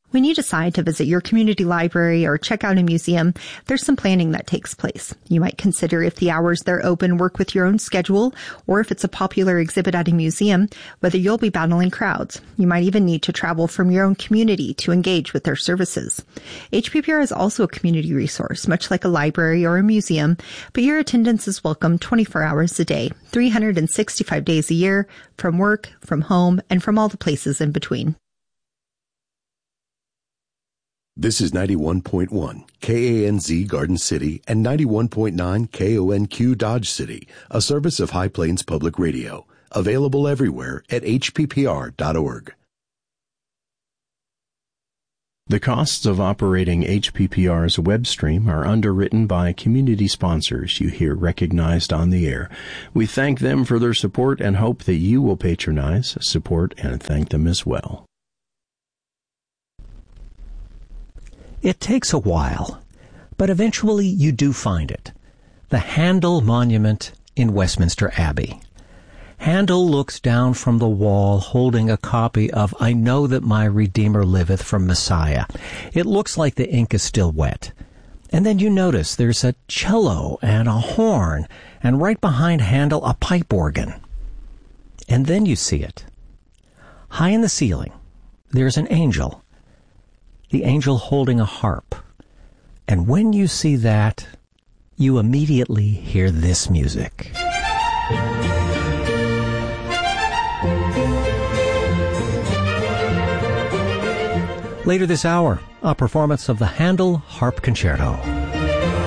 When you decide to visit your community library or check out a museum, there's some planning that takes place. You might consider if the hours they're open work with your own schedule, or if it's a popular exhibit at a museum, whether you'll be battling crowds. You might even need to travel from your own community to engage with their services. HPPR is also a community resource, much like a library or a museum, but your attendance is welcome 24 hours a day, 365 days a year, from work, from home, and from all the places in between. This is 91.1 KANZ Garden City and 91.9 KONQ Dodge City, a service of High Plains Public Radio, available everywhere at hppr.org. The costs of operating HPPR's web stream are underwritten by community sponsors you hear recognized on the air. We thank them for their support and hope that you will patronize, support, and thank them as well. It takes a while, but eventually you do find it. The Handel Monument in Westminster Abbey. Handel looks down from the wall holding a copy of I Know That My Redeemer Liveth from Messiah. It looks like the ink is still wet. And then you notice there's a cello and a horn, and right behind Handel a pipe organ. And then you see it. High in the ceiling, there's an angel. The angel holding a harp. And when you see that, you immediately hear this music. Later this hour, a performance of the Handel Harp Concerto.